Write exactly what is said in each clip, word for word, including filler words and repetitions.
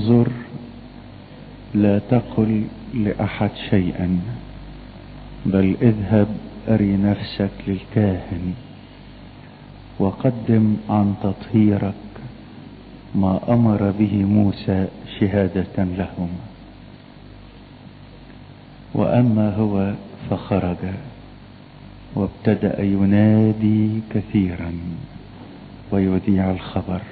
انظر لا تقل لأحد شيئا، بل اذهب أري نفسك للكاهن وقدم عن تطهيرك ما أمر به موسى شهادة لهم. وأما هو فخرج وابتدأ ينادي كثيرا ويذيع الخبر،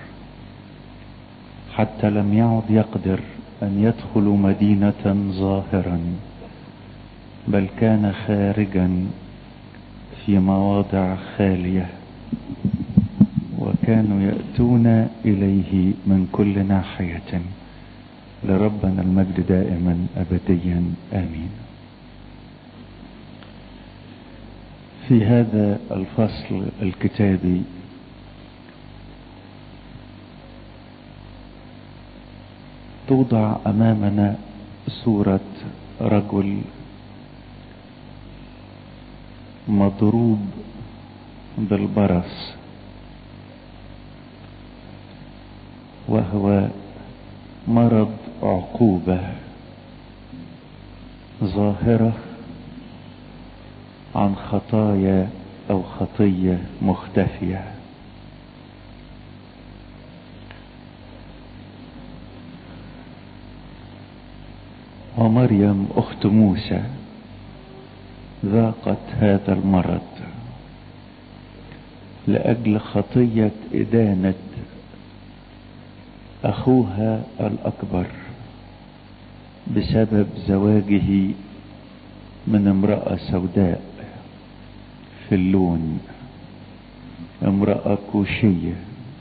حتى لم يعد يقدر أن يدخل مدينة ظاهرا، بل كان خارجا في مواضع خالية، وكانوا يأتون إليه من كل ناحية. لربنا المجد دائما أبديا آمين. في هذا الفصل الكتابي توضع أمامنا صورة رجل مضروب بالبرص، وهو مرض عقوبة ظاهرة عن خطايا أو خطية مختفية. ومريم أخت موسى ذاقت هذا المرض لأجل خطية إدانة أخوها الأكبر بسبب زواجه من امرأة سوداء في اللون، امرأة كوشية،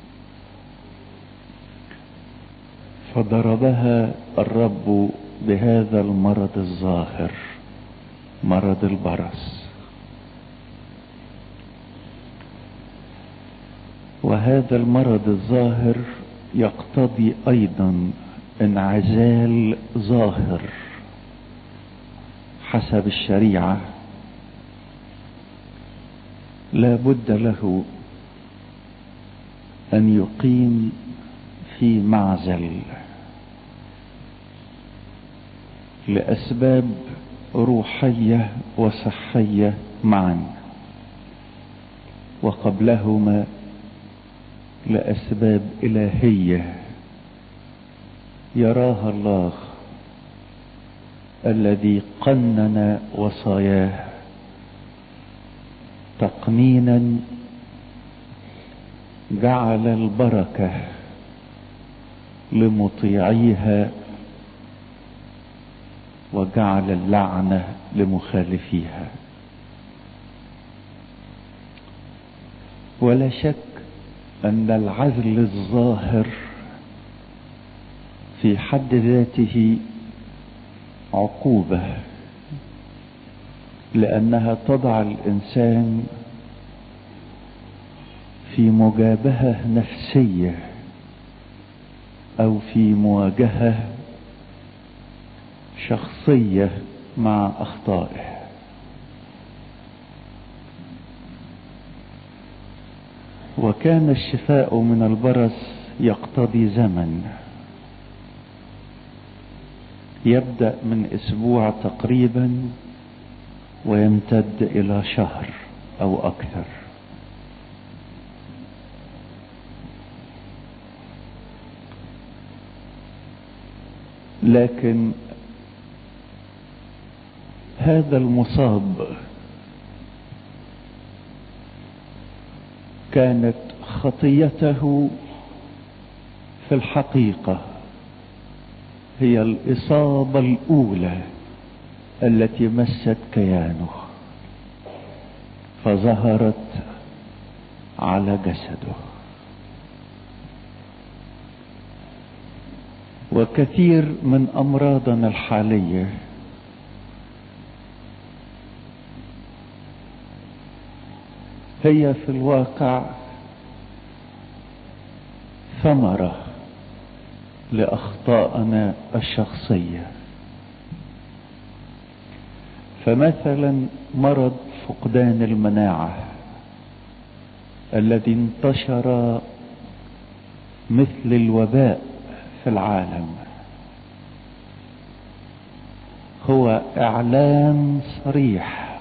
فضربها الرب بهذا المرض الظاهر، مرض البرص. وهذا المرض الظاهر يقتضي أيضا انعزال ظاهر حسب الشريعة، لا بد له أن يقيم في معزل لأسباب روحية وصحية معا، وقبلهما لأسباب إلهية يراها الله الذي قنن وصاياه تقنينا جعل البركة لمطيعيها وجعل اللعنة لمخالفيها. ولا شك أن العزل الظاهر في حد ذاته عقوبة، لأنها تضع الإنسان في مجابهة نفسية أو في مواجهة شخصية مع أخطائه. وكان الشفاء من البرص يقتضي زمن يبدأ من أسبوع تقريبا ويمتد إلى شهر أو أكثر. لكن هذا المصاب كانت خطيته في الحقيقة هي الإصابة الأولى التي مست كيانه فظهرت على جسده. وكثير من أمراضنا الحالية هي في الواقع ثمرة لأخطائنا الشخصية. فمثلا مرض فقدان المناعة الذي انتشر مثل الوباء في العالم هو اعلان صريح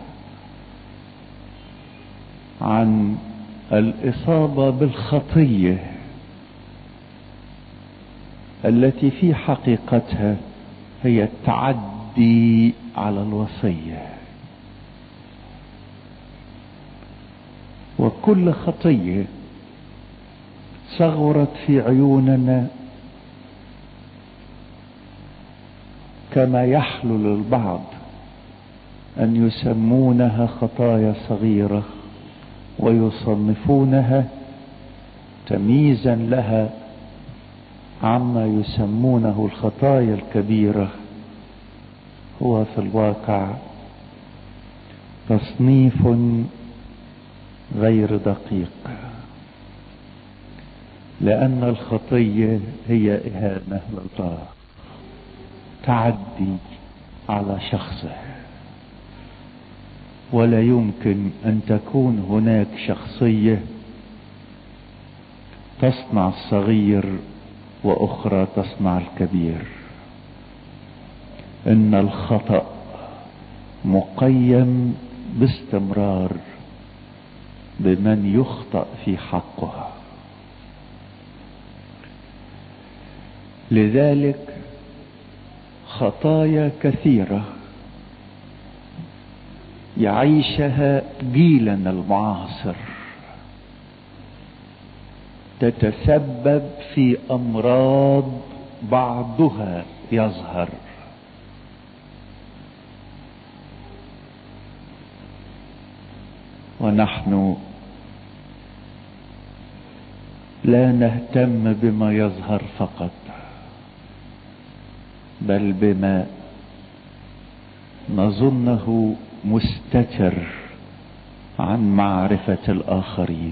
عن الاصابة بالخطية التي في حقيقتها هي التعدي على الوصية. وكل خطية صغرت في عيوننا كما يحلو للبعض أن يسمونها خطايا صغيرة ويصنفونها تمييزا لها عما يسمونه الخطايا الكبيرة، هو في الواقع تصنيف غير دقيق، لأن الخطية هي إهانة لله، تعدي على شخصه. ولا يمكن أن تكون هناك شخصية تصنع الصغير وأخرى تصنع الكبير. إن الخطأ مقيم باستمرار بمن يخطأ في حقه. لذلك خطايا كثيرة يعيشها جيلنا المعاصر تتسبب في أمراض بعضها يظهر. ونحن لا نهتم بما يظهر فقط، بل بما نظنه مستتر عن معرفة الآخرين.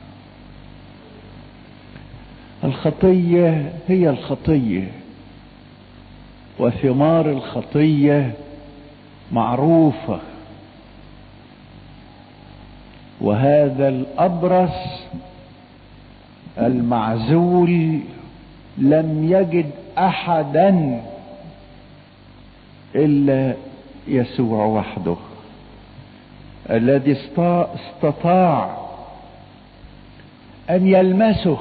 الخطية هي الخطية، وثمار الخطية معروفة. وهذا الأبرص المعزول لم يجد أحدا إلا يسوع وحده، الذي استطاع أن يلمسه،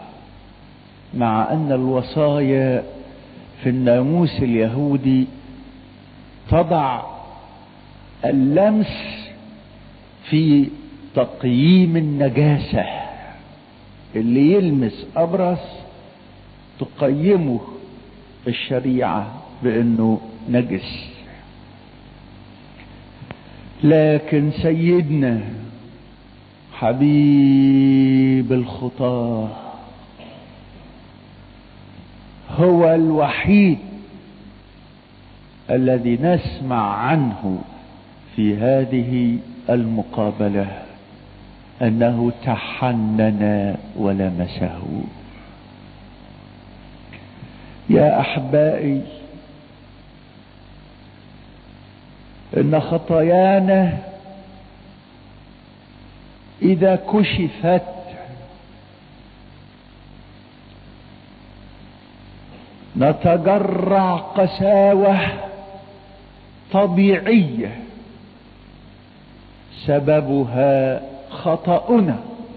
مع أن الوصايا في الناموس اليهودي تضع اللمس في تقييم النجاسة. اللي يلمس أبرص تقيمه الشريعة بأنه نجس. لكن سيدنا حبيب الخطاة هو الوحيد الذي نسمع عنه في هذه المقابلة أنه تحنن ولمسه. يا أحبائي، إن خطايانا إذا كشفت نتجرع قساوة طبيعية سببها خطأنا.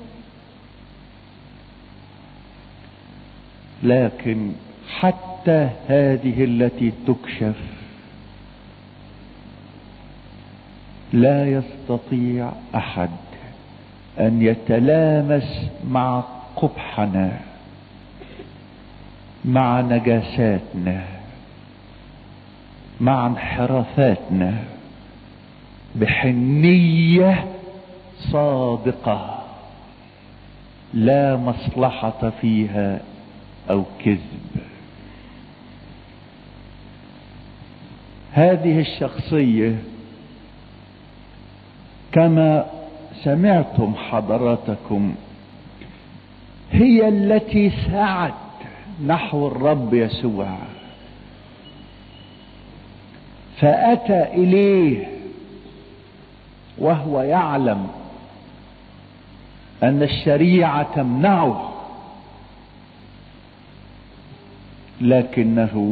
لكن حتى هذه التي تكشف لا يستطيع أحد أن يتلامس مع قبحنا، مع نجاساتنا، مع انحرافاتنا بحنية صادقة لا مصلحة فيها أو كذب. هذه الشخصية كما سمعتم حضراتكم هي التي سعت نحو الرب يسوع، فأتى إليه وهو يعلم أن الشريعة تمنعه، لكنه